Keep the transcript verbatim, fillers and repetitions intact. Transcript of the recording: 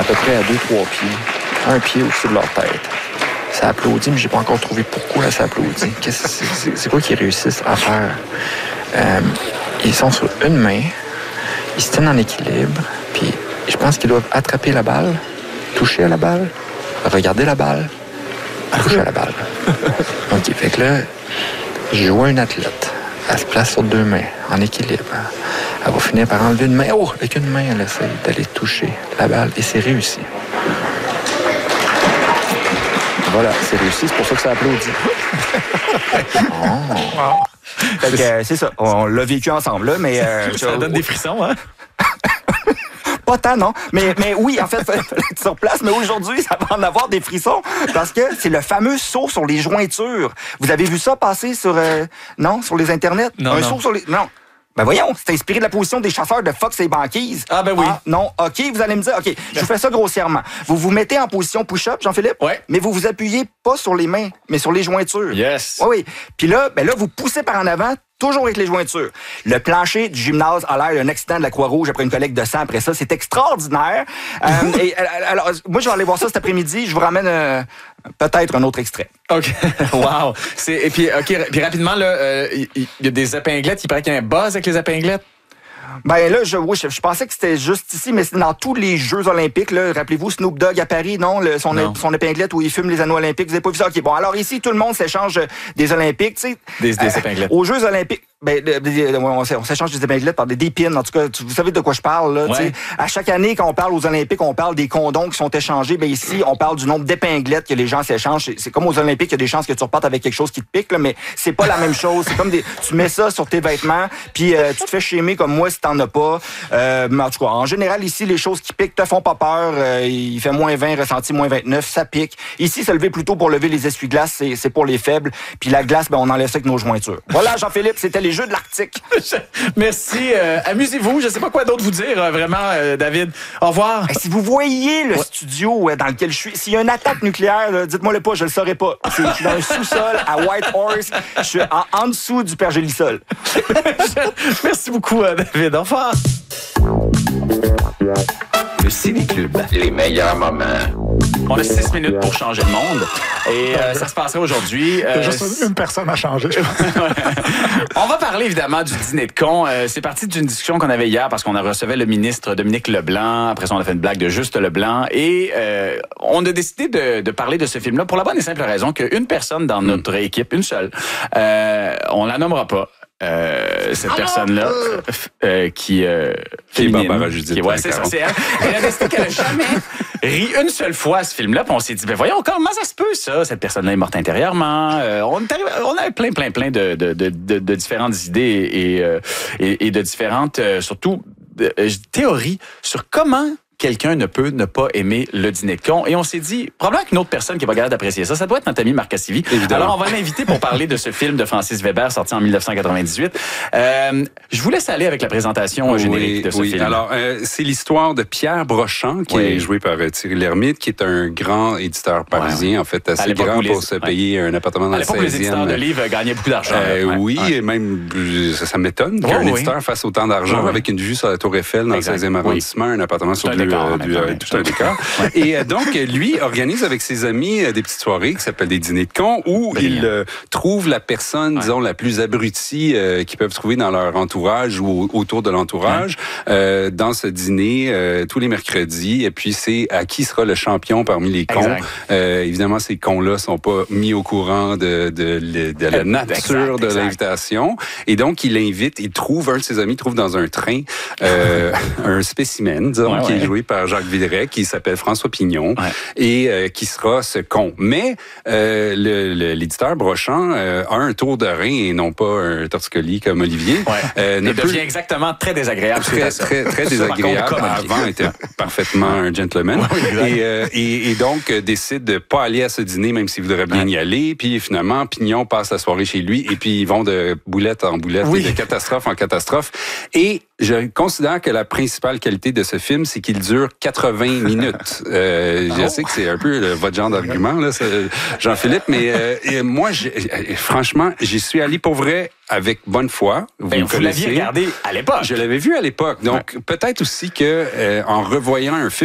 peu près à deux, trois pieds, un pied au-dessus de leur tête. Ça applaudit, mais j'ai pas encore trouvé pourquoi ça applaudit. Qu'est-ce, c'est, c'est, c'est quoi qu'ils réussissent à faire? Euh, ils sont sur une main, ils se tiennent en équilibre, puis je pense qu'ils doivent attraper la balle, toucher à la balle, regarder la balle, toucher à la balle. OK, fait que là, je vois une athlète. Elle se place sur deux mains, en équilibre. Elle va finir par enlever une main. Oh, avec une main, elle essaie d'aller toucher la balle, et c'est réussi. Voilà, c'est réussi, c'est pour ça que ça applaudit. Oh. Wow. Fait que, euh, c'est ça, on l'a vécu ensemble, là, mais... Euh, ça donne des frissons, hein? Pas tant, non. Mais, mais oui, en fait, il fallait être sur place. Mais aujourd'hui, ça va en avoir des frissons parce que c'est le fameux saut sur les jointures. Vous avez vu ça passer sur... Euh, non, sur les internets? Non, Un non. saut sur les... Non. Ben voyons, c'est inspiré de la position des chasseurs de Fox et Banquise. Ah ben oui. Ah, non, OK, vous allez me dire, OK, je vous fais ça grossièrement. Vous vous mettez en position push-up, Jean-Philippe, ouais. mais vous vous appuyez pas sur les mains, mais sur les jointures. Yes. Oui, oui. Puis là, ben là, vous poussez par en avant, toujours avec les jointures. Le plancher du gymnase a l'air d'un accident de la Croix-Rouge après une collecte de sang après ça. C'est extraordinaire. euh, et, alors, moi, je vais aller voir ça cet après-midi. Je vous ramène euh, peut-être un autre extrait. OK. Wow. C'est, et puis, OK, puis rapidement, il euh, y, y a des épinglettes. Il paraît qu'il y a un buzz avec les épinglettes. Ben là, je, oui, je, je pensais que c'était juste ici, mais c'est dans tous les Jeux olympiques. Là. Rappelez-vous Snoop Dogg à Paris, non? Le, son, non. son épinglette où il fume les anneaux olympiques. Vous avez pas vu ça? OK, bon, alors ici, tout le monde s'échange des olympiques, tu sais. Des, des euh, épinglettes. Aux Jeux olympiques, ben, on s'échange des épinglettes par des, des pins. En tout cas, vous savez de quoi je parle, là. Ouais. À chaque année, quand on parle aux olympiques, on parle des condoms qui sont échangés. Ben ici, on parle du nombre d'épinglettes que les gens s'échangent. C'est, c'est comme aux olympiques, il y a des chances que tu repartes avec quelque chose qui te pique, là, mais c'est pas la même chose. C'est comme des, tu mets ça sur tes vêtements, puis euh, tu te fais schémer comme moi si t'en as pas. Euh, mais en tout cas, en général, ici, les choses qui piquent te font pas peur. Euh, il fait moins vingt, ressenti moins vingt-neuf, ça pique. Ici, se lever plutôt pour lever les essuie-glaces, c'est, c'est pour les faibles. Puis la glace, ben, on en laisse avec nos jointures. Voilà, Jean-Philippe, c'était les Jeux de l'Arctique. Merci. Euh, amusez-vous. Je sais pas quoi d'autre vous dire, euh, vraiment, euh, David. Au revoir. Hey, si vous voyez le ouais. studio euh, dans lequel je suis, s'il y a une attaque nucléaire, là, dites-moi le pas, je le saurais pas. C'est, je suis dans un sous-sol à Whitehorse. Je suis en, en dessous du pergélisol. Merci beaucoup, euh, David. Au revoir. Le Ciné-Club. Les meilleurs moments. On a six minutes pour changer le monde. Et euh, ça se passerait aujourd'hui. Euh, Il y a juste une personne à changer, je pense. On va parler évidemment du dîner de con. Euh, c'est parti d'une discussion qu'on avait hier parce qu'on a recevait le ministre Dominique Leblanc. Après ça, on a fait une blague de Juste Leblanc. Et euh, on a décidé de, de parler de ce film-là pour la bonne et simple raison qu'une personne dans notre mm. équipe, une seule, euh, on la nommera pas. Euh, cette ah personne-là euh, qui euh, féminine, Barbara Judith qui, ouais, c'est ça, c'est elle. Elle a décidé qu'elle a jamais ri une seule fois à ce film-là, puis on s'est dit, ben voyons, comment ça se peut ça? Cette personne-là est morte intérieurement. Euh, on, est arrivé, on avait plein, plein, plein de, de, de, de, de différentes idées et, euh, et, et de différentes, euh, surtout, euh, théories sur comment quelqu'un ne peut ne pas aimer le dîner de con. Et on s'est dit, probablement qu'une autre personne qui va capable d'apprécier ça, ça doit être notre ami Marc Cassivi. Évidemment. Alors, on va l'inviter pour parler de ce film de Francis Weber, sorti en dix-neuf cent quatre-vingt-dix-huit. Euh, je vous laisse aller avec la présentation oui, générique de ce oui. film. Alors, euh, c'est l'histoire de Pierre Brochant, qui oui. est joué par euh, Thierry Lhermitte, qui est un grand éditeur parisien, ouais. en fait, assez grand pour se payer ouais. un appartement dans le seizième. À l'époque, les éditeurs de livres gagnaient beaucoup d'argent. Euh, ouais. Oui, ouais. et même, ça, ça m'étonne oh, qu'un oui. éditeur fasse autant d'argent ouais. avec une vue sur la Tour Eiffel dans exact. le seizième arrondissement, oui. un appartement sur du... Tout un décor. Et euh, donc, lui organise avec ses amis euh, des petites soirées qui s'appellent des dîners de cons où Brilliant. il euh, trouve la personne, ouais. disons, la plus abrutie euh, qu'ils peuvent trouver dans leur entourage ou autour de l'entourage ouais. euh, dans ce dîner euh, tous les mercredis. Et puis, c'est à qui sera le champion parmi les cons. Euh, évidemment, ces cons-là sont pas mis au courant de, de, de, de la nature exact, de exact. l'invitation. Et donc, il invite, il trouve, un de ses amis trouve dans un train euh, un spécimen, disons, ouais, qui ouais. est joué par Jacques Villeray, qui s'appelle François Pignon ouais. et euh, qui sera ce con. Mais euh, le, le, l'éditeur Brochant euh, a un tour de rein et non pas un torticolis comme Olivier. Ouais. Euh, ne devient plus... exactement très désagréable. Très, très, très désagréable. Contre, Avant, il était parfaitement un gentleman. Ouais, et, euh, et, et donc, euh, décide de pas aller à ce dîner, même s'il voudrait bien ouais. y aller. Puis finalement, Pignon passe la soirée chez lui et puis ils vont de boulette en boulette oui. et de catastrophe en catastrophe. Et je considère que la principale qualité de ce film, c'est qu'il dure quatre-vingts minutes. Euh, je oh. sais que c'est un peu le, votre genre d'argument, là, Jean-Philippe, mais euh, moi, j'ai, franchement, j'y suis allé pour vrai avec bonne foi. Vous, ben, vous l'aviez regardé à l'époque. Je l'avais vu à l'époque. Donc, ouais. peut-être aussi que euh, en revoyant un film